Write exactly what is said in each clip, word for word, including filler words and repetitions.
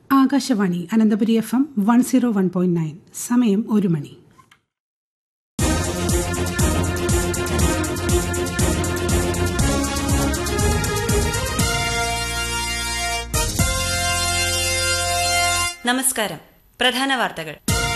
Akashvani Ananthapuri F M one zero one point nine. സമയം ഒരു മണി. നമസ്കാരം. പ്രധാന വാർത്തകൾ.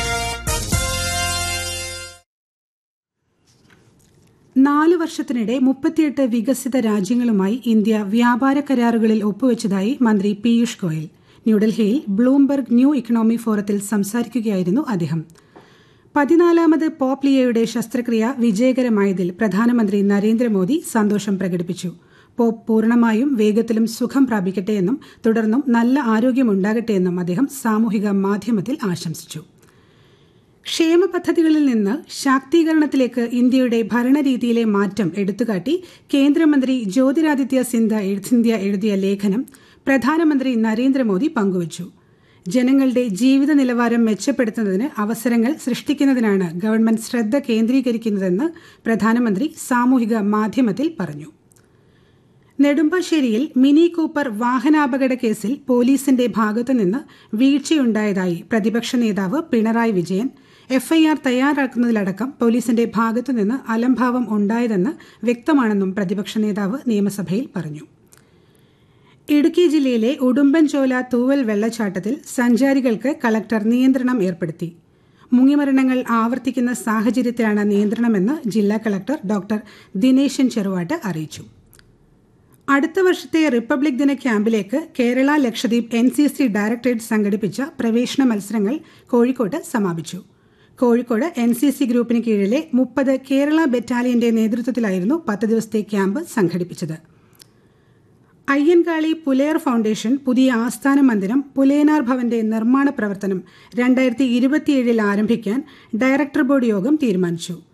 നാല് വർഷത്തിനിടെ മുപ്പത്തിയെട്ട് വികസിത രാജ്യങ്ങളുമായി ഇന്ത്യ വ്യാപാര കരാറുകളിൽ ഒപ്പുവെച്ചതായി മന്ത്രി പീയൂഷ് ഗോയൽ. ന്യൂഡൽഹിയിൽ ബ്ലൂംബർഗ് ന്യൂ ഇക്കണോമി ഫോറത്തിൽ സംസാരിക്കുകയായിരുന്നു അദ്ദേഹം. പതിനാലാമത് പോപ്പ് ലിയോയുടെ ശസ്ത്രക്രിയ വിജയകരമായതിൽ പ്രധാനമന്ത്രി നരേന്ദ്രമോദി സന്തോഷം പ്രകടിപ്പിച്ചു. പോപ്പ് പൂർണ്ണമായും വേഗത്തിലും സുഖം പ്രാപിക്കട്ടെയെന്നും തുടർന്നും നല്ല ആരോഗ്യമുണ്ടാകട്ടെയെന്നും അദ്ദേഹം സാമൂഹിക മാധ്യമത്തിൽ ആശംസിച്ചു. ക്ഷേമ പദ്ധതികളിൽ നിന്ന് ശാക്തീകരണത്തിലേക്ക് ഇന്ത്യയുടെ ഭരണരീതിയിലെ മാറ്റം എടുത്തുകാട്ടി കേന്ദ്രമന്ത്രി ജ്യോതിരാദിത്യ സിന്ധ്യ എഴുതിയ ലേഖനം പ്രധാനമന്ത്രി നരേന്ദ്രമോദി പങ്കുവച്ചു. ജനങ്ങളുടെ ജീവിത നിലവാരം മെച്ചപ്പെടുത്തുന്നതിന് അവസരങ്ങൾ സൃഷ്ടിക്കുന്നതിനാണ് ഗവൺമെന്റ് ശ്രദ്ധ കേന്ദ്രീകരിക്കുന്നതെന്ന് പ്രധാനമന്ത്രി സാമൂഹിക മാധ്യമത്തിൽ പറഞ്ഞു. നെടുമ്പാശ്ശേരിയിൽ മിനി കൂപ്പർ വാഹനാപകട കേസിൽ പോലീസിന്റെ ഭാഗത്തുനിന്ന് വീഴ്ചയുണ്ടായതായി പ്രതിപക്ഷ നേതാവ് പിണറായി വിജയൻ. എഫ്ഐആർ തയ്യാറാക്കുന്നതിലടക്കം പോലീസിന്റെ ഭാഗത്തുനിന്ന് അലംഭാവം ഉണ്ടായതെന്ന് വ്യക്തമാണെന്നും പ്രതിപക്ഷ നേതാവ് നിയമസഭയിൽ പറഞ്ഞു. ഇടുക്കി ജില്ലയിലെ ഉടുമ്പൻചോല തൂവൽ വെള്ളച്ചാട്ടത്തിൽ സഞ്ചാരികൾക്ക് കളക്ടർ നിയന്ത്രണം ഏർപ്പെടുത്തി. മുങ്ങിമരണങ്ങൾ ആവർത്തിക്കുന്ന സാഹചര്യത്തിലാണ് നിയന്ത്രണമെന്ന് ജില്ലാ കളക്ടർ ഡോക്ടർ ദിനേശൻ ചെറുവാട്ട് അറിയിച്ചു. അടുത്ത വർഷത്തെ റിപ്പബ്ലിക് ദിന ക്യാമ്പിലേക്ക് Kerala Lakshadweep N C C directorate സംഘടിപ്പിച്ച പ്രവേശന മത്സരങ്ങൾ കോഴിക്കോട്ട് സമാപിച്ചു. കോഴിക്കോട് എൻ സി സി ഗ്രൂപ്പിന് കീഴിലെ മുപ്പത് കേരള ബറ്റാലിയന്റെ നേതൃത്വത്തിലായിരുന്നു പത്ത് ദിവസത്തെ ക്യാമ്പ് സംഘടിപ്പിച്ചത്. അയ്യൻകാളി പുലയർ ഫൗണ്ടേഷൻ പുതിയ ആസ്ഥാന മന്ദിരം പുലയനാർ ഭവന്റെ നിർമ്മാണ പ്രവർത്തനം രണ്ടായിരത്തി ഇരുപത്തിയേഴിൽ ആരംഭിക്കാൻ ഡയറക്ടർ ബോർഡ് യോഗം തീരുമാനിച്ചു.